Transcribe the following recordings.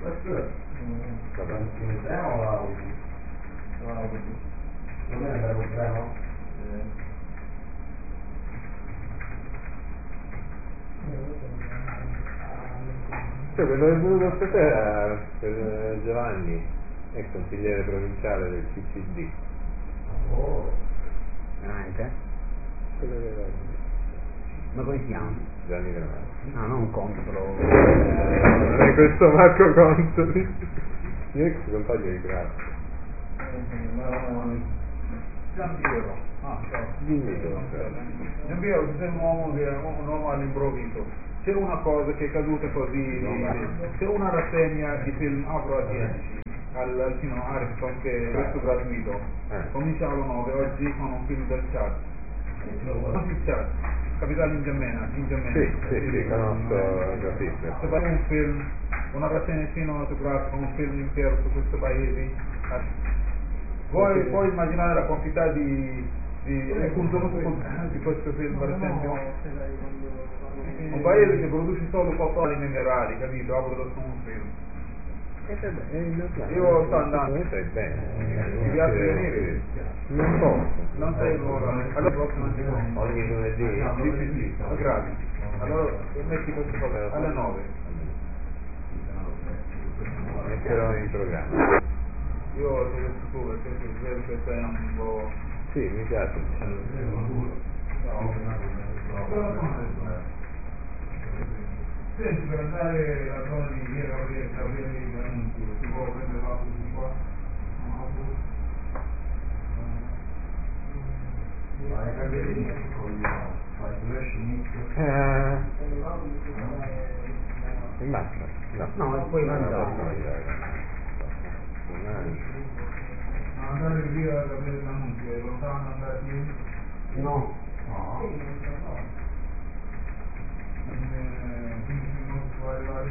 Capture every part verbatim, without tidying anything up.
Il treno o l'autobus? Non è per un treno? Cioè, quello che è venuto stasera per Giovanni è consigliere provinciale del C C D. Oh, Veramente? Quello che era. Ma come si chiama? Gianni Granata. No, non contro. Non è questo Marco Consoli. Mio ex compagno di classe. Giampiero, ah, ciao. Dimmi cosa. Giampiero, tu sei un uomo che è un uomo all'improvviso. C'è una cosa che è caduta così, c'è una rassegna di film Afro Asiatici al, al Kino Ariston che è questo gratuito. Eh. Comincia alle nove, oggi con un film del Chad. Non il Chad, Capitale in Giammena, in Giammena. Sì, sì, sì, conosco la Se film. fai un film, una rassegna cinematografica, un film intero su questo paese, vuoi, puoi immaginare la quantità di, di, di contenuto di questo film, per esempio? Un paese che produce solo quattro minerali, capito? Ha prodotto un film. Io sto andando. Stai bene. Ti piace venire? Non posso. Non sei l'ora. Allora prossima settimana. Ogni lunedì? Sì, sì, sì, grazie. Allora metti queste cose alle nove. Metterò in programma. Io ti ho detto tu perché vedo che sei un po'. Sì, mi piace. Senti, per andare la zona di via Gabriele Gabriele di D'Annunzio, si può prendere l'autobus di qua? ma è Gabriele con fai due scinizio. Eh, in macchina? No. No, e poi No, no, mangiare. no, mangiare. Ma andare via Gabriele D'Annunzio è lontano andare a piedi? No. No. In quindici minuti può arrivare?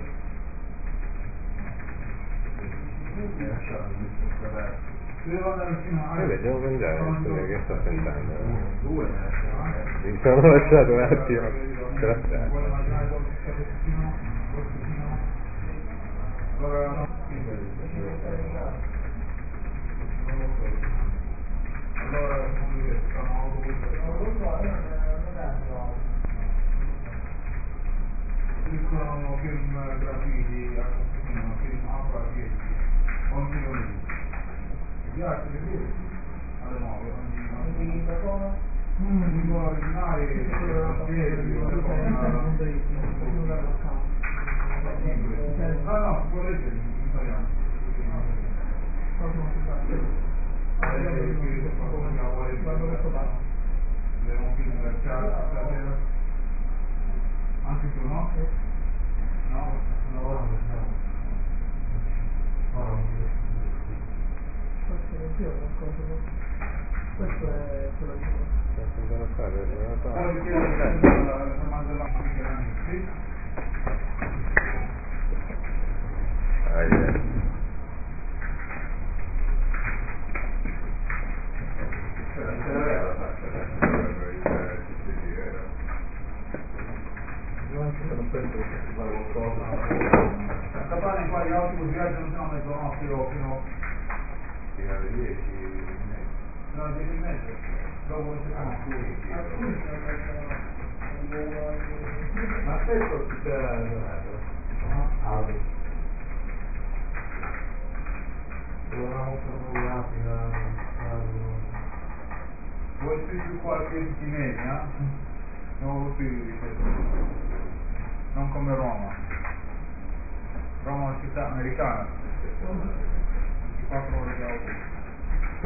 Mi hai lasciato questo squadrato. Se devo andare fino a. Vabbè, devo mangiare, non so che sto pensando. Due mi hai lasciato. Mi sono lasciato un attimo. Grazie. Vuoi immaginare qualche cappuccino? Cappuccino? Allora, no. Allora, come dire, facciamo autobus. Ci sono film gratuiti a Costantino, film Afro Asiatici, ogni lunedì. Mi piace vedere alle nove, ogni lunedì. Mm, lingua originale, francese, ah no, si può leggere in italiano. Vedere un film del Chad, anche tu, no? No? No, no, no. Questo è quello che Sto andando a fare una Poi cosa. chiedi la domanda della sì? Ah, yeah. Non penso che si fare qualcosa. A Catania qua gli autobus viaggiano fino a mezzanotte o fino Fino alle dieci. fino alle dieci e mezza. Dopo non si fanno. Alcuni Ma spesso succede Aldo. Dovevamo formulati vuoi più qualche cinesia? Non ho più di questo. Non come Roma. Roma è una città americana. ventiquattro ore di autobus.